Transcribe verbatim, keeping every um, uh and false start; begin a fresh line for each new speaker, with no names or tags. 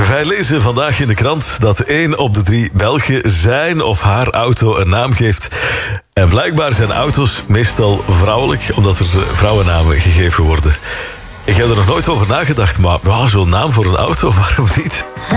Wij lezen vandaag in de krant dat één op de drie Belgen zijn of haar auto een naam geeft. En blijkbaar zijn auto's meestal vrouwelijk, omdat er vrouwennamen gegeven worden. Ik heb er nog nooit over nagedacht, maar wow, zo'n naam voor een auto, waarom niet?